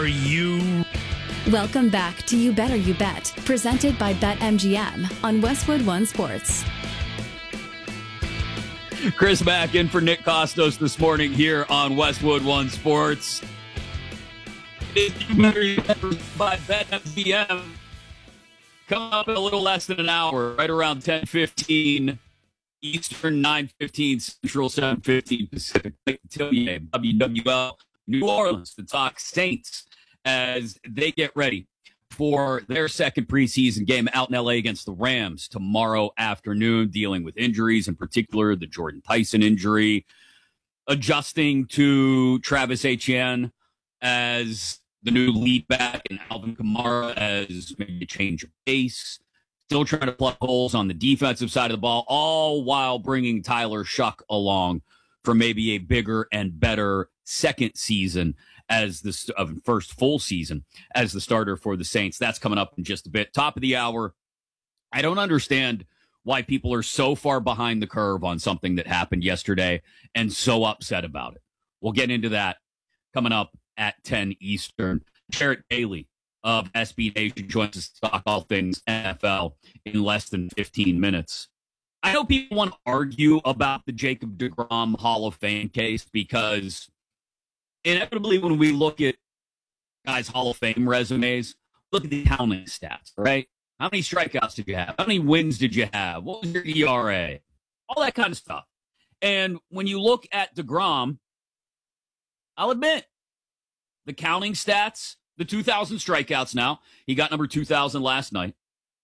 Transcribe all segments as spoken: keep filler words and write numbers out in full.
Are you? Welcome back to You Better You Bet, presented by BetMGM on Westwood One Sports. Chris Mack in for Nick Costos this morning here on Westwood One Sports. It is You Better You Bet by BetMGM. Coming up in a little less than an hour, right around ten fifteen Eastern, nine fifteen Central, seven fifteen Pacific. W W L New Orleans to talk Saints as they get ready for their second preseason game out in L A against the Rams tomorrow afternoon, dealing with injuries, in particular the Jordan Tyson injury, adjusting to Travis Etienne as the new lead back and Alvin Kamara as maybe a change of pace, still trying to plug holes on the defensive side of the ball, all while bringing Tyler Shuck along for maybe a bigger and better second season as the uh, first full season as the starter for the Saints. That's coming up in just a bit. Top of the hour. I don't understand why people are so far behind the curve on something that happened yesterday and so upset about it. We'll get into that coming up at ten Eastern. Jarrett Daly of S B Nation joins us to talk all things N F L in less than fifteen minutes. I know people want to argue about the Jacob deGrom Hall of Fame case because inevitably when we look at guys' Hall of Fame resumes, look at the counting stats, right? How many strikeouts did you have? How many wins did you have? What was your E R A? All that kind of stuff. And when you look at deGrom, I'll admit, the counting stats, the two thousand strikeouts now. He got number two thousand last night.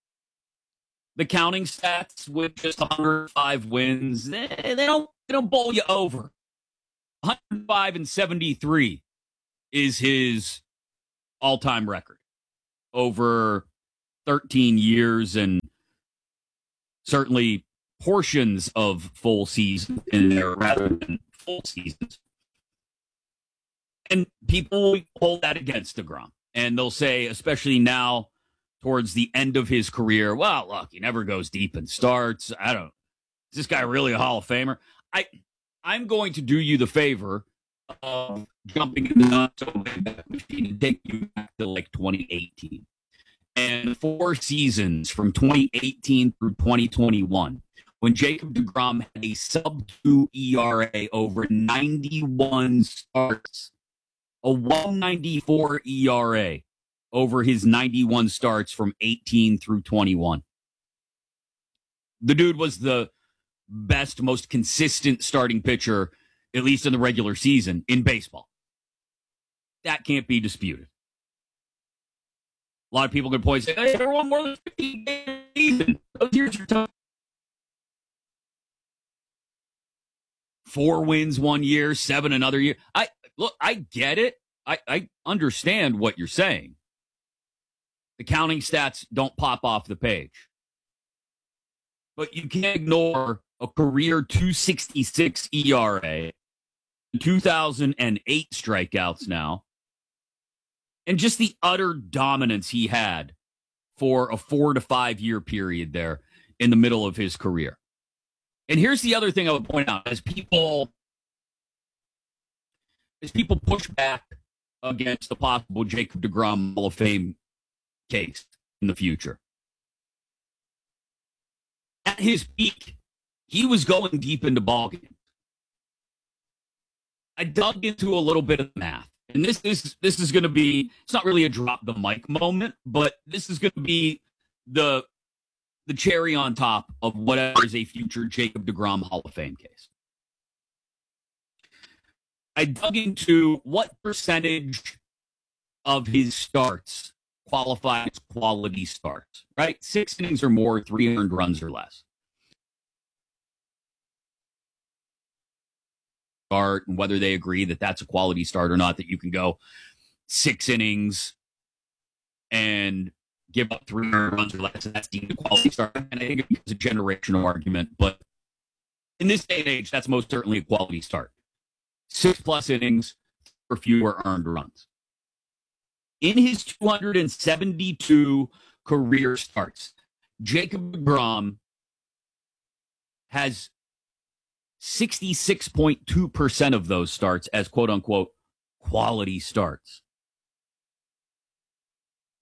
The counting stats with just one hundred five wins, they, they don't they don't bowl you over. one hundred five and seventy-three is his all-time record over thirteen years and certainly portions of full season in there rather than full seasons. And people hold that against deGrom. And they'll say, especially now towards the end of his career, well, look, he never goes deep in starts. I don't, is this guy really a Hall of Famer? I, I'm going to do you the favor of jumping in the not-so-big machine and take you back to like twenty eighteen. And four seasons from twenty eighteen through twenty twenty-one, when Jacob deGrom had a sub two E R A over ninety-one starts, a one ninety-four E R A over his ninety-one starts from eighteen through twenty-one. The dude was the best, most consistent starting pitcher, at least in the regular season, in baseball. That can't be disputed. A lot of people can point and say, hey, everyone more than fifteen games a season. Those years are tough. Four wins one year, seven another year. I look, I get it. I, I understand what you're saying. The counting stats don't pop off the page. But you can't ignore a career two sixty-six E R A, two thousand eight strikeouts now, and just the utter dominance he had for a four to five year period there in the middle of his career. And here's the other thing I would point out as people as people push back against the possible Jacob deGrom Hall of Fame case in the future. At his peak, he was going deep into ballgames. I dug into a little bit of math. And this, this, this is going to be, it's not really a drop the mic moment, but this is going to be the, the cherry on top of whatever is a future Jacob deGrom Hall of Fame case. I dug into what percentage of his starts qualify as quality starts, right? Six innings or more, three earned runs or less. Start and whether they agree that that's a quality start or not, that you can go six innings and give up three earned runs or less, and that's deemed a quality start. And I think it's a generational argument, but in this day and age, that's most certainly a quality start. Six plus innings for fewer earned runs. In his two hundred seventy-two career starts, Jacob deGrom has sixty-six point two percent of those starts as quote-unquote quality starts.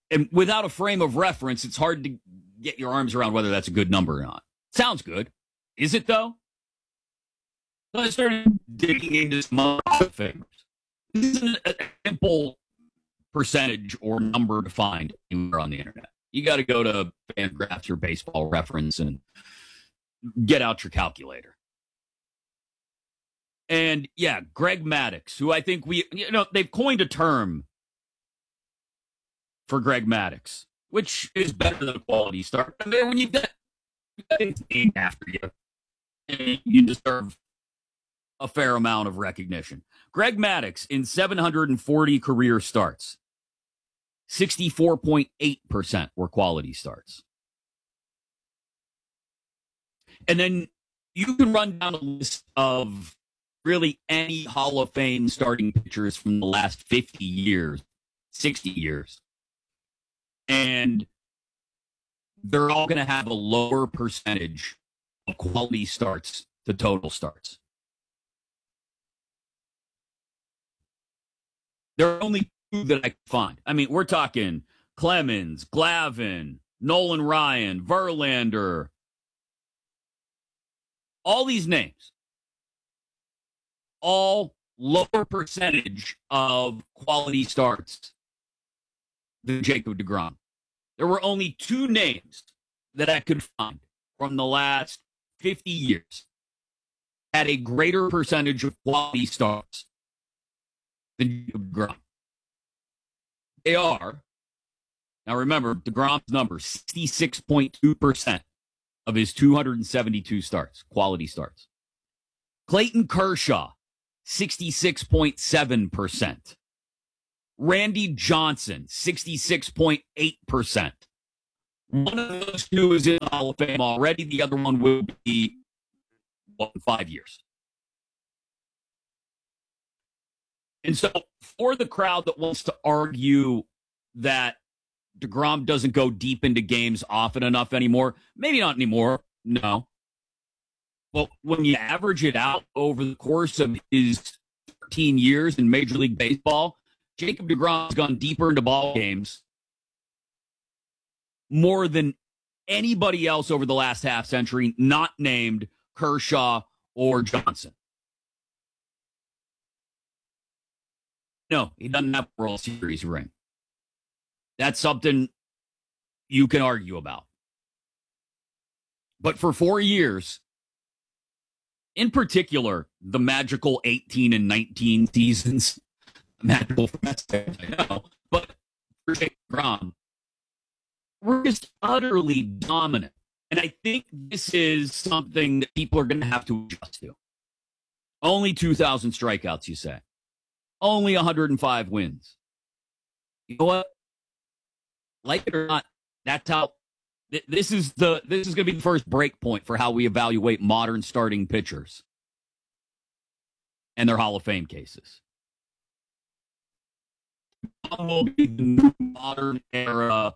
And without a frame of reference, it's hard to get your arms around whether that's a good number or not. Sounds good. Is it, though? So I started digging into some other things. This isn't a simple percentage or number to find anywhere on the internet. You got to go to Fangraphs or Baseball Reference and get out your calculator. And, yeah, Greg Maddux, who I think we, you know, they've coined a term for Greg Maddux, which is better than a quality start. I mean, when you've got things named after you, you deserve a fair amount of recognition. Greg Maddux, in seven hundred forty career starts, sixty-four point eight percent were quality starts. And then you can run down a list of really any Hall of Fame starting pitchers from the last fifty years, sixty years. And they're all going to have a lower percentage of quality starts to total starts. There are only two that I can find. I mean, we're talking Clemens, Glavine, Nolan Ryan, Verlander. All these names. All lower percentage of quality starts than Jacob deGrom. There were only two names that I could find from the last fifty years had a greater percentage of quality starts than Jacob deGrom. They are, now remember, deGrom's number, sixty-six point two percent of his two hundred seventy-two starts, quality starts. Clayton Kershaw, sixty-six point seven percent. Randy Johnson, sixty-six point eight percent. One of those two is in the Hall of Fame already. The other one will be well, in five years. And so for the crowd that wants to argue that deGrom doesn't go deep into games often enough anymore, maybe not anymore, no. But when you average it out over the course of his thirteen years in Major League Baseball, Jacob deGrom's gone deeper into ball games more than anybody else over the last half century, not named Kershaw or Johnson. No, he doesn't have a World Series ring. That's something you can argue about. But for four years, in particular, the magical eighteen and nineteen seasons, magical for that stage, I know, but for Jacob deGrom, we're just utterly dominant. And I think this is something that people are going to have to adjust to. Only two thousand strikeouts, you say. Only one hundred five wins. You know what? Like it or not, that's how th- this is the this is going to be the first break point for how we evaluate modern starting pitchers and their Hall of Fame cases. Will be the new modern era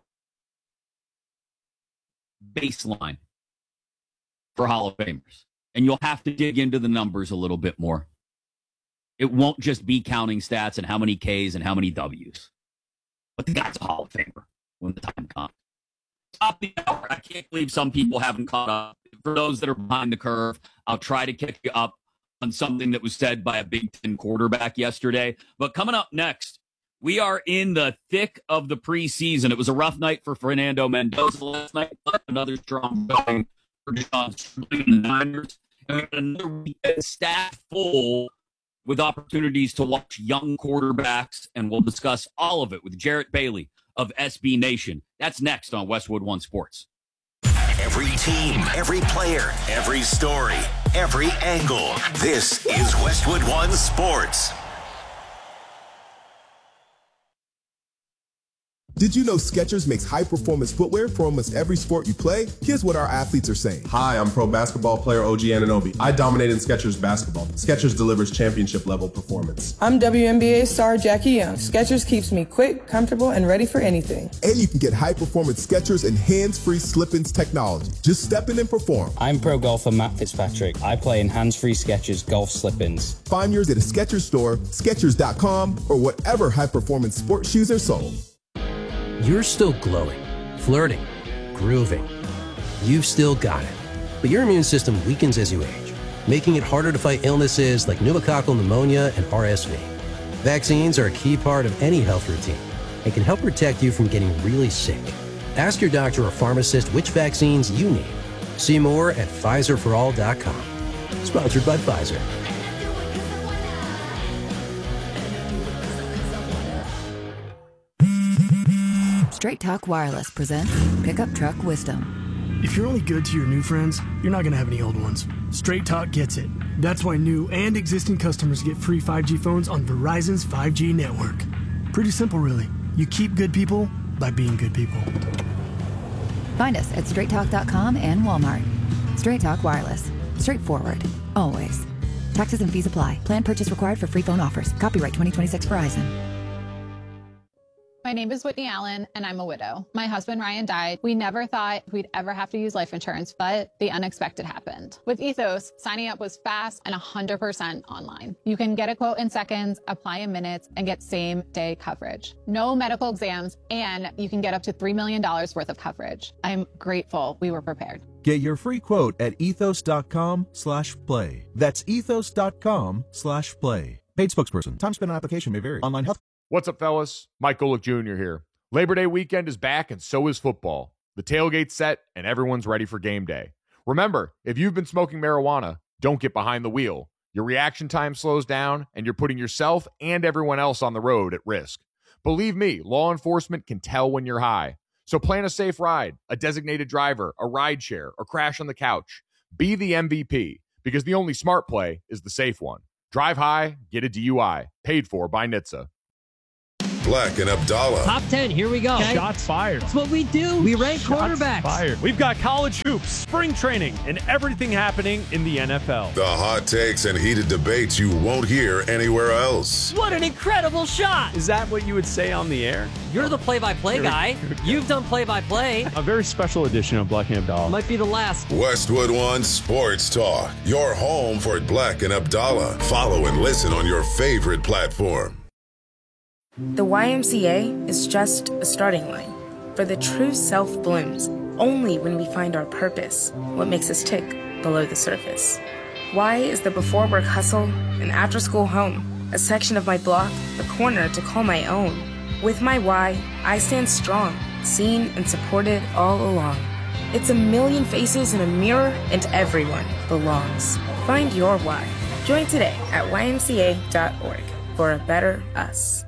baseline for Hall of Famers. And you'll have to dig into the numbers a little bit more. It won't just be counting stats and how many Ks and how many Ws. But the guy's a Hall of Famer when the time comes. Top the hour. I can't believe some people haven't caught up. For those that are behind the curve, I'll try to kick you up on something that was said by a Big Ten quarterback yesterday. But coming up next, we are in the thick of the preseason. It was a rough night for Fernando Mendoza last night, but another strong showing for John and the Niners. And another weekend staff full with opportunities to watch young quarterbacks, and we'll discuss all of it with Jarrett Bailey of S B Nation. That's next on Westwood One Sports. Every team, every player, every story, every angle. This is Westwood One Sports. Did you know Skechers makes high-performance footwear for almost every sport you play? Here's what our athletes are saying. Hi, I'm pro basketball player O G Anunoby. I dominate in Skechers basketball. Skechers delivers championship-level performance. I'm W N B A star Jackie Young. Skechers keeps me quick, comfortable, and ready for anything. And you can get high-performance Skechers and hands-free slip-ins technology. Just step in and perform. I'm pro golfer Matt Fitzpatrick. I play in hands-free Skechers golf slip-ins. Find yours at a Skechers store, Skechers dot com, or whatever high-performance sports shoes are sold. You're still glowing, flirting, grooving. You've still got it. But your immune system weakens as you age, making it harder to fight illnesses like pneumococcal pneumonia and R S V. Vaccines are a key part of any health routine and can help protect you from getting really sick. Ask your doctor or pharmacist which vaccines you need. See more at Pfizer for all dot com. Sponsored by Pfizer. Straight Talk Wireless presents Pickup Truck Wisdom. If you're only good to your new friends, you're not going to have any old ones. Straight Talk gets it. That's why new and existing customers get free five G phones on Verizon's five G network. Pretty simple, really. You keep good people by being good people. Find us at straight talk dot com and Walmart. Straight Talk Wireless. Straightforward. Always. Taxes and fees apply. Plan purchase required for free phone offers. Copyright twenty twenty-six Verizon. My name is Whitney Allen, and I'm a widow. My husband, Ryan, died. We never thought we'd ever have to use life insurance, but the unexpected happened. With Ethos, signing up was fast and one hundred percent online. You can get a quote in seconds, apply in minutes, and get same-day coverage. No medical exams, and you can get up to three million dollars worth of coverage. I'm grateful we were prepared. Get your free quote at ethos.com slash play. That's ethos.com slash play. Paid spokesperson. Time spent on application may vary. Online health. What's up, fellas? Mike Golick Junior here. Labor Day weekend is back, and so is football. The tailgate's set, and everyone's ready for game day. Remember, if you've been smoking marijuana, don't get behind the wheel. Your reaction time slows down, and you're putting yourself and everyone else on the road at risk. Believe me, law enforcement can tell when you're high. So plan a safe ride, a designated driver, a ride share, or crash on the couch. Be the M V P, because the only smart play is the safe one. Drive high, get a D U I. Paid for by N H T S A. Black and Abdallah. Top ten, here we go. Okay. Shots fired. That's what we do. We rank Shots quarterbacks. Fired. We've got college hoops, spring training, and everything happening in the N F L. The hot takes and heated debates you won't hear anywhere else. What an incredible shot. Is that what you would say on the air? You're the play-by-play guy. You've done play-by-play. A very special edition of Black and Abdallah. Might be the last. Westwood One Sports Talk. Your home for Black and Abdallah. Follow and listen on your favorite platform. The Y M C A is just a starting line, for the true self blooms only when we find our purpose, what makes us tick below the surface. Y is the before work hustle, an after school home, a section of my block, a corner to call my own. With my Y, I stand strong, seen and supported all along. It's a million faces in a mirror, and everyone belongs. Find your Y. Join today at Y M C A dot org for a better us.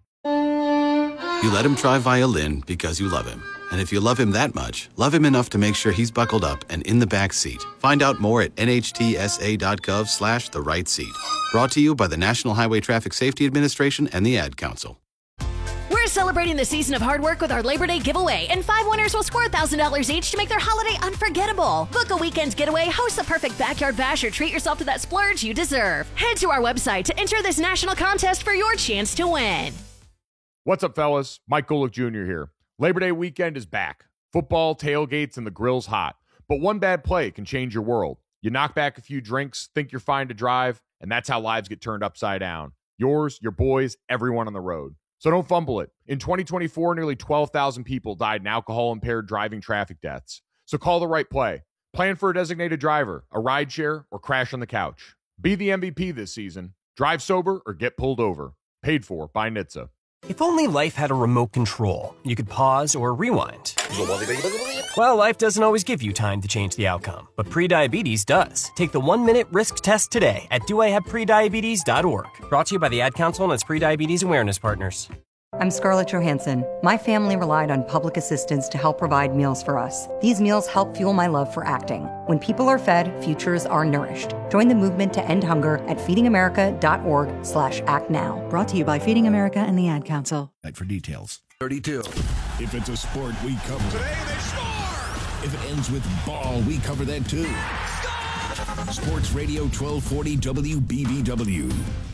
You let him try violin because you love him. And if you love him that much, love him enough to make sure he's buckled up and in the back seat. Find out more at nhtsa.gov slash the right seat. Brought to you by the National Highway Traffic Safety Administration and the Ad Council. We're celebrating the season of hard work with our Labor Day giveaway, and five winners will score one thousand dollars each to make their holiday unforgettable. Book a weekend getaway, host the perfect backyard bash, or treat yourself to that splurge you deserve. Head to our website to enter this national contest for your chance to win. What's up, fellas? Mike Golick Junior here. Labor Day weekend is back. Football, tailgates, and the grill's hot. But one bad play can change your world. You knock back a few drinks, think you're fine to drive, and that's how lives get turned upside down. Yours, your boys, everyone on the road. So don't fumble it. In twenty twenty-four, nearly twelve thousand people died in alcohol-impaired driving traffic deaths. So call the right play. Plan for a designated driver, a ride share, or crash on the couch. Be the M V P this season. Drive sober or get pulled over. Paid for by N H T S A. If only life had a remote control, you could pause or rewind. Well, life doesn't always give you time to change the outcome, but prediabetes does. Take the one-minute risk test today at do I have prediabetes dot org. Brought to you by the Ad Council and its prediabetes awareness partners. I'm Scarlett Johansson. My family relied on public assistance to help provide meals for us. These meals help fuel my love for acting. When people are fed, futures are nourished. Join the movement to end hunger at feeding america dot org slash act now. Brought to you by Feeding America and the Ad Council. For details. thirty-two. If it's a sport, we cover it. Today they score! If it ends with ball, we cover that too. Score! Sports Radio twelve forty W B B W.